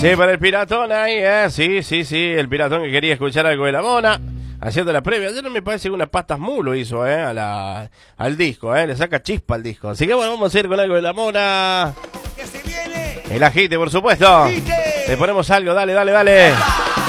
Sí, para el piratón ahí, sí, el piratón que quería escuchar algo de la Mona, haciendo la previa. Ayer me parece que unas pastas mulo hizo, al disco, le saca chispa al disco. Así que bueno, vamos a ir con algo de la Mona. ¡Que se viene! El agite, por supuesto. Le ponemos algo, dale.